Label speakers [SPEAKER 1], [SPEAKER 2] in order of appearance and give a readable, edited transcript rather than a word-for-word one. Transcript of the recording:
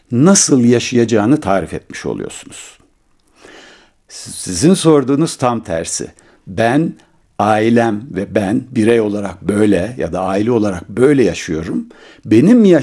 [SPEAKER 1] nasıl yaşayacağını tarif etmiş oluyorsunuz. Sizin sorduğunuz tam tersi. Ben, ailem ve ben birey olarak böyle ya da aile olarak böyle yaşıyorum. Benim